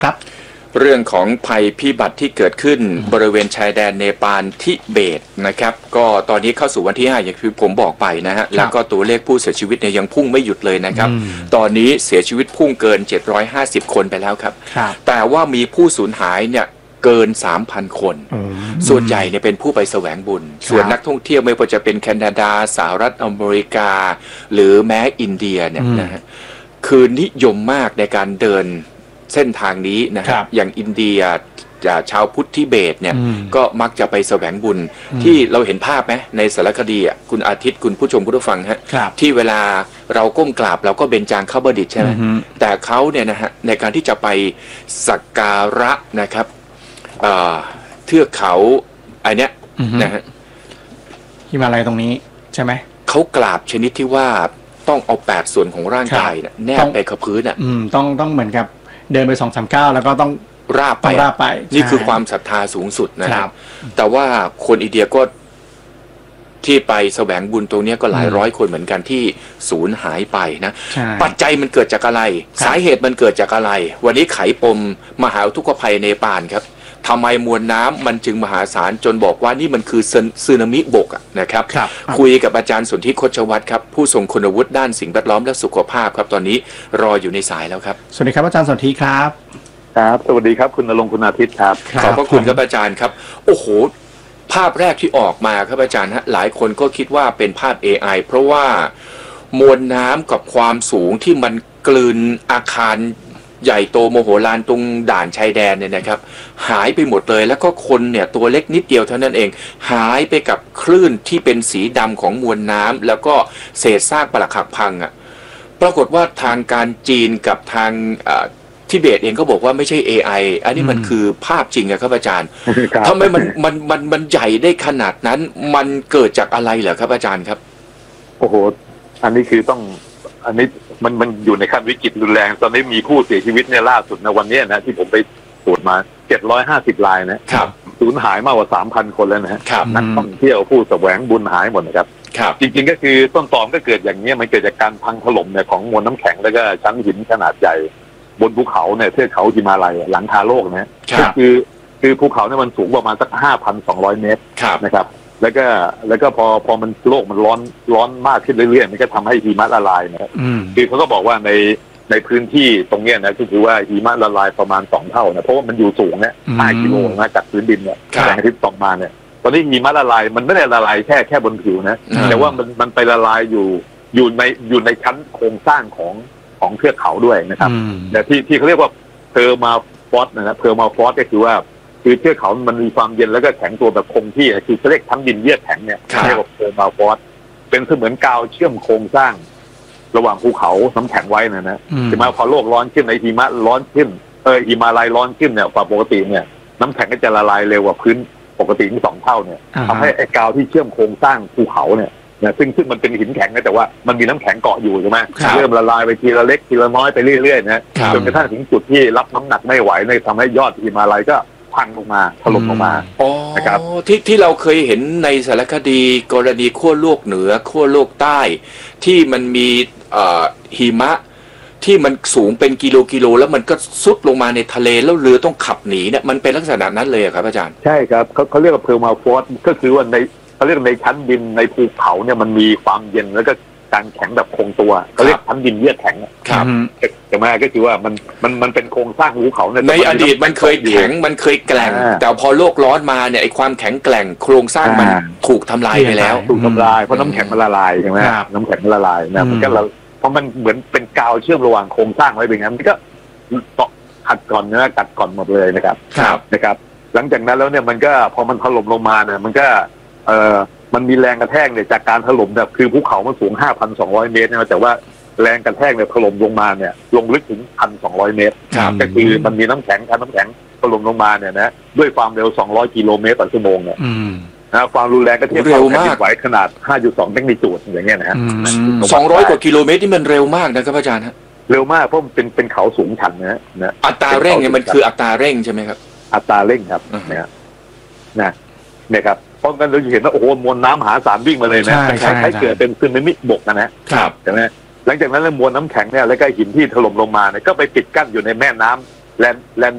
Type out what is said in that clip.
ครับเรื่องของภัยพิบัติที่เกิดขึ้นบริเวณชายแดนเนปาลทิเบตนะครับก็ตอนนี้เข้าสู่วันที่ 5อย่างที่ผมบอกไปนะฮะแล้วก็ตัวเลขผู้เสียชีวิตเนี่ยยังพุ่งไม่หยุดเลยนะครับตอนนี้เสียชีวิตพุ่งเกิน750คนไปแล้วครับแต่ว่ามีผู้สูญหายเนี่ยเกิน 3,000 คนส่วนใหญ่เนี่ยเป็นผู้ไปแสวงบุญส่วนนักท่องเที่ยวไม่ว่าจะเป็นแคนาดาสหรัฐอเมริกาหรือแม้อินเดียเนี่ยนะฮะคือนิยมมากในการเดินเส้นทางนี้นะครับอย่างอินเดียชาวพุทธทิเบตเนี่ยก็มักจะไปแสวงบุญที่เราเห็นภาพไหมในสารคดีคุณอาทิตย์คุณผู้ชมผู้ฟังฮะที่เวลาเราก้มกราบเราก็เบญจางคประดิษฐ์ใช่ไหมแต่เขาเนี่ยนะฮะในการที่จะไปสักการะนะครับเทือกเขาอันเนี้ยนะฮะฮิมาลัยตรงนี้ใช่ไหมเขากราบชนิดที่ว่าต้องเอา8ส่วนของร่างกายแนบไปกับพื้นต้องเหมือนกับเดินไป2-3 ก้าวแล้วก็ต้องราบไปนี่คือความศรัทธาสูงสุดนะครับแต่ว่าคนอินเดียก็ที่ไปแสวงบุญตรงนี้ก็หลายร้อยคนเหมือนกันที่สูญหายไปนะปัจจัยมันเกิดจากอะไรสาเหตุมันเกิดจากอะไรวันนี้ไขปมมหาอุทกภัยเนปาลครับทำไมมวลน้ำมันจึงมหาศาลจนบอกว่านี่มันคือสึนามิบกนะครับคุยกับอาจารย์สนธิโคชวัฒน์ครับผู้ทรงคุณวุฒิด้านสิ่งแวดล้อมและสุขภาพครับตอนนี้รออยู่ในสายแล้วครับสวัสดีครับอาจารย์สนธิครับครับสวัสดีครับคุณณรงค์คุณอาทิตย์ครับขอบพระคุณครับอาจารย์ครับโอ้โหภาพแรกที่ออกมาครับอาจารย์ฮะหลายคนก็คิดว่าเป็นภาพ AI เพราะว่ามวลน้ำกับความสูงที่มันกลืนอาคารใหญ่โตโมโหลานตรงด่านชายแดนเนี่ยนะครับหายไปหมดเลยแล้วก็คนเนี่ยตัวเล็กนิดเดียวเท่านั้นเองหายไปกับคลื่นที่เป็นสีดำของมวลน้ำแล้วก็เศษซากปรักหักพังปรากฏว่าทางการจีนกับทางทิเบตเองก็บอกว่าไม่ใช่ AI อันนี้มันคือภาพจริงครับอาจารย์ทำไมมันใหญ่ได้ขนาดนั้นมันเกิดจากอะไรเหรอครับอาจารย์ครับโอ้โหอันนี้คือต้องอันนี้มันอยู่ในขั้นวิกฤตรุนแรงตอนนี้มีผู้เสียชีวิตเนี่ยล่าสุดในวันนี้นะที่ผมไปตรวจมา750 รายนะครับสูญหายมากกว่า 3,000 คนแล้วนะนักท่องเที่ยวผู้แสวงบุญหายหมดนะครับจริงๆก็คือต้นตอก็เกิดอย่างนี้มันเกิดจากการพังถล่มเนี่ยของมวลน้ำแข็งแล้วก็ชั้นหินขนาดใหญ่บนภูเขาเนี่ยเทือกเขาฮิมาลัยหลังคาโลกนะคือภูเขาเนี่ยมันสูงประมาณสัก 5,200 เมตรนะครับแล้วก็พอมันโลกมันร้อนมากขึ้นเรื่อยๆมันก็ทำให้หิมะละลายนะคือเขาก็บอกว่าในพื้นที่ตรงเนี้ยนะก็คือว่าหิมะละลายประมาณ2 เท่านะเพราะว่ามันอยู่สูงเนี่ย5 กิโลนะจากพื้นดินเนี่ยแสงอาทิตย์ส่องมาเนี่ยตอนนี้หิมะละลายมันไม่ได้ละลายแค่บนผิวนะแต่ว่ามันไปละลายอยู่ในชั้นโครงสร้างของเทือกเขาด้วยนะครับแต่ที่เขาเรียกว่าเพอร์มาฟอสนะครับเพอร์มาฟอสก็คือว่าคือเทือกเขามันมีความเย็นแล้วก็แข็งตัวแบบคงที่คือเขาเรียกทั้งดินเยือกแข็งเนี่ยเรียกว่าเพอร์มาฟอสเป็นเสมือนกาวเชื่อมโครงสร้างระหว่างภูเขาน้ำแข็งไว้นะถึงแม้พอโลกร้อนขึ้นในหิมะร้อนขึ้นหิมาลัยร้อนขึ้นเนี่ยกว่าปกติเนี่ยน้ำแข็งก็จะละลายเร็วกว่าพื้นปกติถึง2 เท่าเนี่ยทำให้ไอ้กาวที่เชื่อมโครงสร้างภูเขาเนี่ยซึ่งมันเป็นหินแข็งนะแต่ว่ามันมีน้ำแข็งเกาะอยู่ใช่ไหมเริ่มละลายไปทีละเล็กทีละน้อยไปเรื่อยๆนะจนกระทั่งถึงจุดที่รับน้ำหนักไม่ไหวเนี่ยทำให้ยอดหิมาลัยก็พังลงมาถล่มลงมานะครับที่เราเคยเห็นในสารคดีกรณีขั้วโลกเหนือขั้วโลกใต้ที่มันมีหิมะที่มันสูงเป็นกิโลแล้วมันก็ซุดลงมาในทะเลแล้วเรือต้องขับหนีเนี่ยมันเป็นลักษณะนั้นเลยครับอาจารย์ใช่ครับเขาเรียกว่าเพอร์มาฟอสก็คือว่าเขาเรียกในชั้นดินในภูเขาเนี่ยมันมีความเย็นแล้วก็การแข็งแบบคงตัวเขาเรียกชั้นดินเยือกแข็งครับแต่มาก็คือว่ามันเป็นโครงสร้างภูเขาในอดีตมันเคยแข็งมันเคยแกร่งแต่พอโลกร้อนมาเนี่ยไอความแข็งแกร่งโครงสร้างมันถูกทำลายไปแล้วถูกทำลายเพราะน้ำแข็งมันละลายใช่ไหมน้ำแข็งมันละลายนะมันก็เพราะมันเหมือนเป็นกาวเชื่อมระหว่างโครงสร้างไว้เป็นงั้นมันก็ขัดก่อนนะกัดก่อนหมดเลยนะครับนะครับหลังจากนั้นแล้วเนี่ยมันก็พอมันถล่มลงมาเนี่ยมันก็มันมีแรงกระแทกเนี่ยจากการถล่มแบบคือภูเขามันสูง 5,200 เมตรนะแต่ว่าแรงกระแทกเนี่ยถล่มลงมาเนี่ยลงลึกถึง 1,200 เมตรก็คือมันมีน้ำแข็งถล่มลงมาเนี่ยนะด้วยความเร็ว200 กิโลเมตรต่อชั่วโมงเนี่ยนะความรุนแรงก็เทียบเท่าแผ่นดินไหวขนาด 5.2 แมกนิจูดอย่างเงี้ยนะฮะ 200 กว่ากิโลเมตรนี่มันเร็วมากนะครับอาจารย์ฮะเร็วมากเพราะมันเป็นเขาสูงชันนะอัตราเร่งเนี่ยมันคืออัตราเร่งใช่ไหมครับอัตราเร่งครับนะครับเพราะงั้นเราเห็นว่าโอ้โหมวลน้ำมหาศาลวิ่งมาเลยนะคล้ายๆเกิดเป็นสึนามิบกนะครับใช่ไหมหลังจากนั้นมวลน้ำแข็งเนี่ยแล้วก็หินที่ถล่มลงมาเนี่ยก็ไปปิดกั้นอยู่ในแม่น้ำแลน